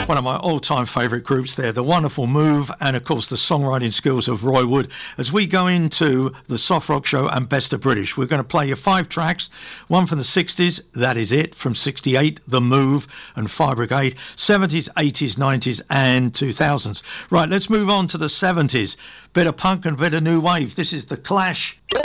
One of my all-time favourite groups there, the wonderful Move, and of course the songwriting skills of Roy Wood. As we go into the Soft Rock Show and Best of British, we're going to play you 5 tracks, one from the 60s, That Is It, from 68, The Move and Fire Brigade, 70s, 80s, 90s and 2000s. Right, let's move on to the 70s. Bit of punk and bit of new wave. This is The Clash.